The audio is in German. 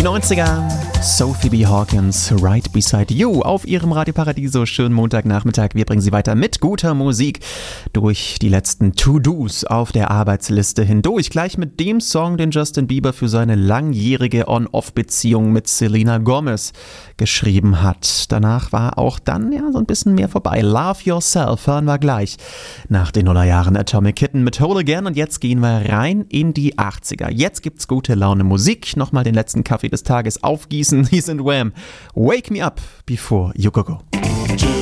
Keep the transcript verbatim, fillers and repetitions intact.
Die neunziger, Sophie B. Hawkins, Right Beside You auf ihrem Radio Paradiso. Schönen Montagnachmittag. Wir bringen Sie weiter mit guter Musik durch die letzten To-Dos auf der Arbeitsliste hindurch. Gleich mit dem Song, den Justin Bieber für seine langjährige On-Off-Beziehung mit Selena Gomez geschrieben hat. Danach war auch dann ja so ein bisschen mehr vorbei. Love Yourself hören wir gleich nach den Nullerjahren. Atomic Kitten mit Whole Again und jetzt gehen wir rein in die achtziger. Jetzt gibt's gute Laune Musik. Nochmal den letzten Kaffee des Tages aufgießen. Hier sind Wham! Wake Me Up Before You Go Go.